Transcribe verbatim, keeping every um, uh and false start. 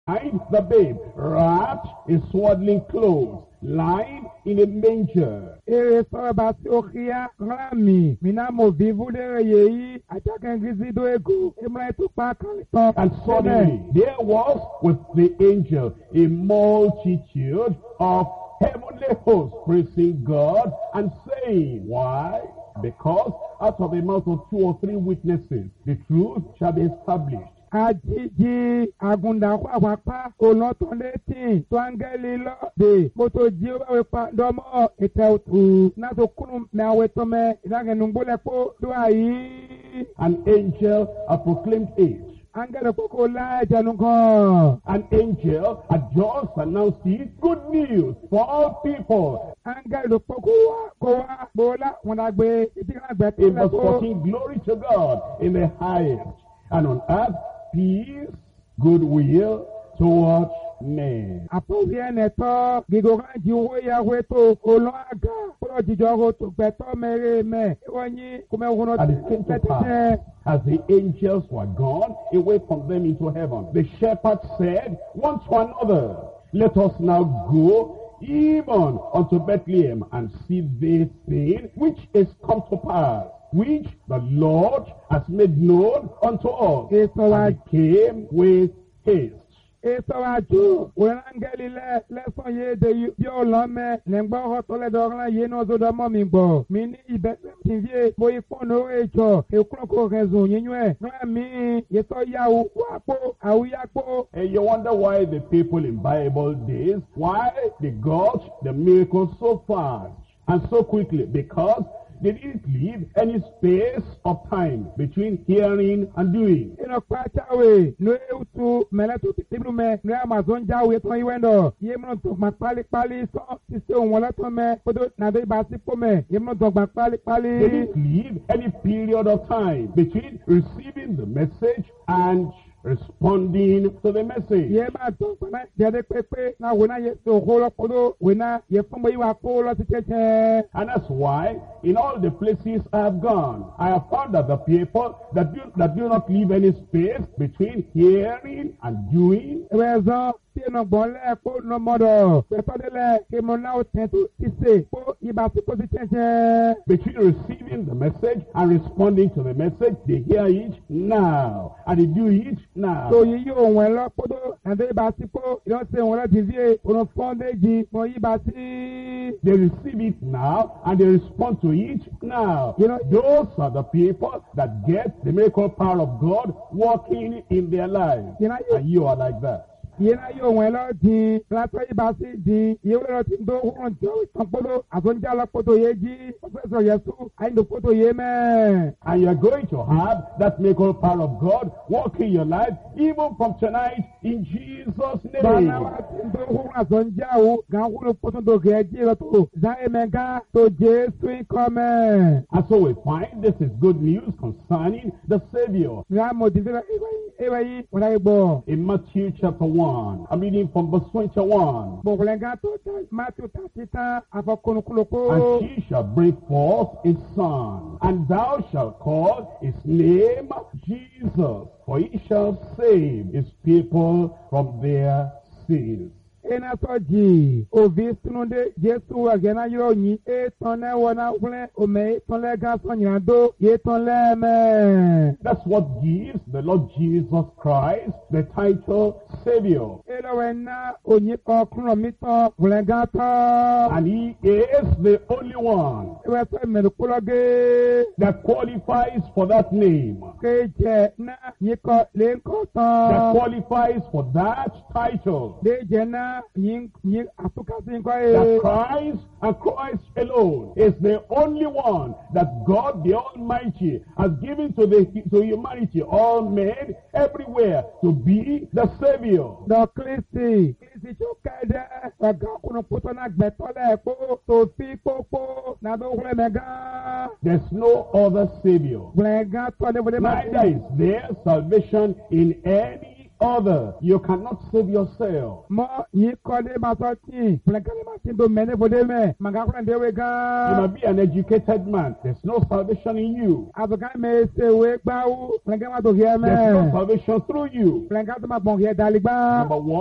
find the babe wrapped in swaddling clothes, lying in a manger. Ere sọ̀rọ̀ bá sí òkìá rámì mìíràn mo bí vúlẹ̀ yèyí àjàkẹ́ngìzì dó ego ìmúra ètò pa kálí tán. And suddenly there was with the angel a multitude of heavenly hosts praising God and saying, why? Because out of the mouth of two or three witnesses the truth shall be established. Ajiji agundakọ àpapá olótọ́ létí tó áńgẹ́lì lọ́dẹ kótó jí ó bá wí pa dọ́mọ́ ìtẹ̀ òtù náà tó kúrú mẹ́wàá tó mẹ́ ìdágẹ̀nùgbólẹ́pọ̀ tó àyí. An angel had proclaimed it. Áńgẹ́lì kókó láìjẹnu kan. An angel had just announced it. Good news for all people. Áńgẹ́lì kókó wá kó wá bọ́lá wọn dàgbé ìdíkàgbẹ́ tó In verse lẹ́kọ̀ọ́. fourteen, glory to God in the highest, and on earth peace, goodwill towards men. Àpòsí ẹnẹ̀tọ́ gígóra jí owó ìyàwó tó olọ́ àgá kúrò jíjọ owó tó gbẹ̀tọ́ mẹ́rẹ́ mẹ́ ìwọ̀nyí kúmẹ́wọ́n And it came to pass, as the angels were gone away from them into heaven, the shepherds said one to another, let us now go even unto Bethlehem and see this thing which is come to pass, which the Lord has made known unto us. And he came with haste. Ètòwájú òràǹgẹ́lì lẹ́sàn yé de bí ọlọ́mẹ lẹ́gbọ́n ọ̀tọ́ lẹ́dọ̀ọ́rán yé náà zọ́dọ̀ mọ́ mi gbọ́. Mi ní ìbẹ́sẹ̀ tí ń yé bóyá fọ́nà ó èjọ èkúrọ̀kọ̀ rẹ̀ zùn yíyún ẹ̀. Náà mi yẹtọ̀ yà ó wápò àwùyápò. And you wonder why the people in Bible days, why they got the miracle so fast and so quickly, because they didn't leave any space of time between hearing and doing. Ino kwachawe no eutu meletu tiblu me no Amazon jawe to iwendo yemno to pali pali so tise won to me podo na de ba sipo me yemno to pali pali. They didn't leave any period of time between receiving the message and responding to the message. Ye ma to pa de pepe na wona ye so holo podo wona ye fombo iwa ko lo ti cheche. And that's why in all the places I have gone, I have found that the people that do, that do not leave any space between hearing and doing. Rezo ti no gbole ko no modo pepe dele ke mo na o tentu ti se ko iba ti ko ti cheche. Between receiving the message and responding to the message, they hear it now and they do it now. So you wọ́n lọ kódó ẹ̀dẹ́ ibà sí kó ìlọ́sẹ̀ wọn láti fi ọ̀nà fọ́ndéjì mọ ibà sí. They receive it now and they respond to it now. You know, those are the people that get the miracle power of God working in their lives. You know, and you are like that. Yena yo wọ́n lọ dín látọ̀ ibà sí dín ìwé lọ ti dó wọn jọ ìtàn kódó àtúnjà lọ kótó yé jí pọfẹsọ yẹsù àyìnbó kótó yé mẹ́. And you are going to have that miracle power of God working in your life even from tonight in Jesus' name. Bàbá wa ti dó wọn àtúnjà o gàn wúlò kótó tó gẹ̀ jí lọ tó záyé mẹ́gà tó Jésù ikọ́ mẹ́. And so we find this is good news concerning the Savior. In Matthew chapter one. I'm reading from verse twenty-one. And she shall bring forth a son, and thou shalt call his name Jesus, for he shall save his people from their sins. Ena soji ovi sununde Jesu agena yonyi e tonne wona wule o me tonle ga sonyando ye tonle me. That's what gives the Lord Jesus Christ the title Savior. Elo wena onyi okun mi to wule ga to. And he is the only one We say me kuloge that qualifies for that name. ke je na yiko le ko to. That qualifies for that title. De je na yin yin atukasi ko That e. Christ and Christ alone is the only one that God the Almighty has given to the to humanity, all men everywhere, to be the Savior. Do Kristi Kristi cho kede aga kunu poto na gbetole ko to fi popo na do wule mega. There's no other Savior. Wlega to de wule Neither is there salvation in any other. You cannot save yourself. Mo yi kode ma so ti wlega ma ti do mene bode me maga kunu de You wega. might be an educated man. There's no salvation in you. Abuka me se we gba u wlega ma to here me. There's no salvation through you. Wlega to ma bon here daligba. Number one.